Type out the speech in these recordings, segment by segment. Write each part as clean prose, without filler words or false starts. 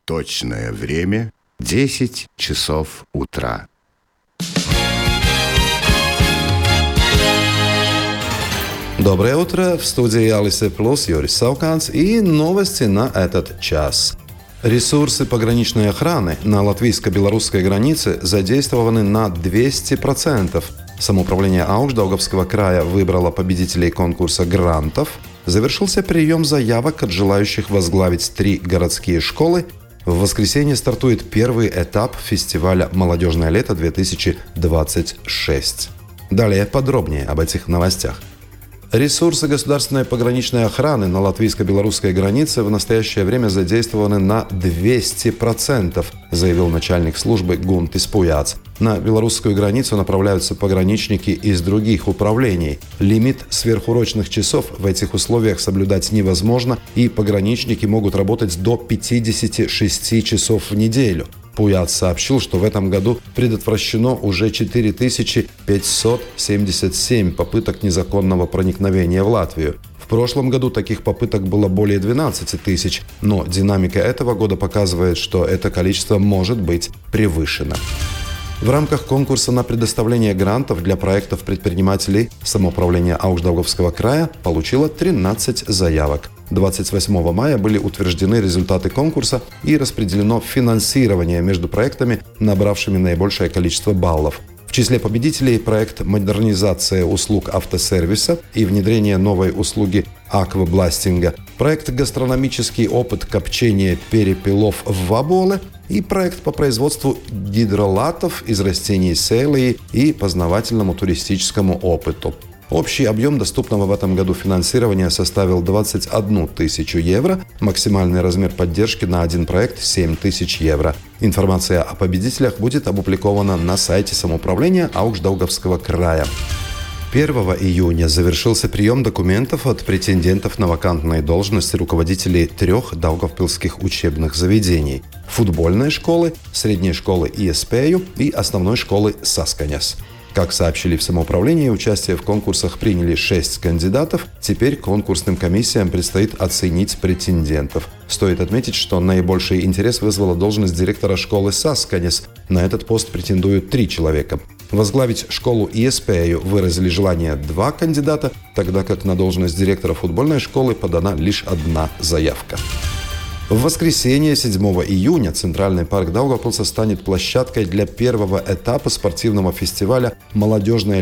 Точное время 10 часов утра. Доброе утро! В студии Алисе Плюс Юрий Сауканс и новости на этот час. Ресурсы пограничной охраны на латвийско-белорусской границе задействованы на 200%. Самоуправление Аugšdaugavского края выбрало победителей конкурса грантов. Завершился прием заявок от желающих возглавить 3 городские школы. В воскресенье стартует первый этап фестиваля «Молодежное лето-2026». Далее подробнее об этих новостях. Ресурсы государственной пограничной охраны на латвийско-белорусской границе в настоящее время задействованы на 200%, заявил начальник службы Гунтис Пуяц. На белорусскую границу направляются пограничники из других управлений. Лимит сверхурочных часов в этих условиях соблюдать невозможно, и пограничники могут работать до 56 часов в неделю. Пуяц сообщил, что в этом году предотвращено уже 4577 попыток незаконного проникновения в Латвию. В прошлом году таких попыток было более 12 тысяч, но динамика этого года показывает, что это количество может быть превышено. В рамках конкурса на предоставление грантов для проектов предпринимателей самоуправление Аugšdaugavского края получило 13 заявок. 28 мая были утверждены результаты конкурса и распределено финансирование между проектами, набравшими наибольшее количество баллов. В числе победителей проект «Модернизация услуг автосервиса» и внедрение новой услуги аквабластинга, проект «Гастрономический опыт копчения перепелов в Ваболе» и проект по производству гидролатов из растений селии и познавательному туристическому опыту. Общий объем доступного в этом году финансирования составил 21 тысячу евро, максимальный размер поддержки на один проект – 7 тысяч евро. Информация о победителях будет опубликована на сайте самоуправления Аugšdaugavского края. 1 июня завершился прием документов от претендентов на вакантные должности руководителей 3 даугавпилских учебных заведений – футбольной школы, средней школы Iespēju и основной школы Saskaņas. Как сообщили в самоуправлении, участие в конкурсах приняли 6 кандидатов. Теперь конкурсным комиссиям предстоит оценить претендентов. Стоит отметить, что наибольший интерес вызвала должность директора школы Saskaņas. На этот пост претендуют 3 человека. Возглавить школу Iespēju выразили желание 2 кандидата, тогда как на должность директора футбольной школы подана лишь 1 заявка. В воскресенье, 7 июня, Центральный парк Даугавпилса станет площадкой для первого этапа спортивного фестиваля «Молодежное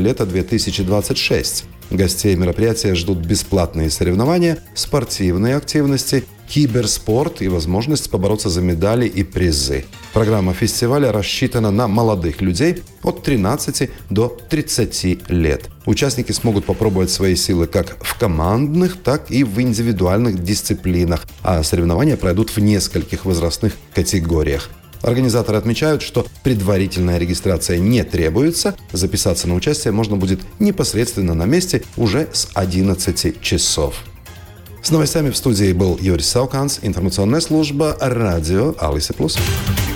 лето-2026». Гостей мероприятия ждут бесплатные соревнования, спортивные активности, киберспорт и возможность побороться за медали и призы. Программа фестиваля рассчитана на молодых людей от 13 до 30 лет. Участники смогут попробовать свои силы как в командных, так и в индивидуальных дисциплинах, а соревнования пройдут в нескольких возрастных категориях. Организаторы отмечают, что предварительная регистрация не требуется. Записаться на участие можно будет непосредственно на месте уже с 11 часов. С новостями в студии был Юрий Сауканс, информационная служба радио Алисе Плюс.